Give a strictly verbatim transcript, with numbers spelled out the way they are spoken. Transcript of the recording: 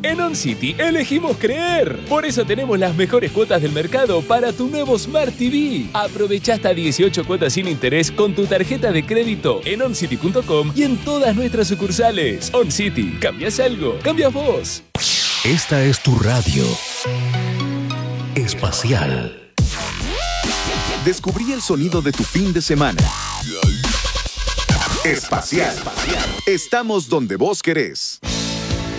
En OnCity elegimos creer. Por eso tenemos las mejores cuotas del mercado para tu nuevo Smart T V. Aprovecha hasta dieciocho cuotas sin interés con tu tarjeta de crédito en oncity punto com y en todas nuestras sucursales. OnCity, ¿cambias algo? ¡Cambias vos! Esta es tu radio espacial. Descubrí el sonido de tu fin de semana. Espacial. Estamos donde vos querés.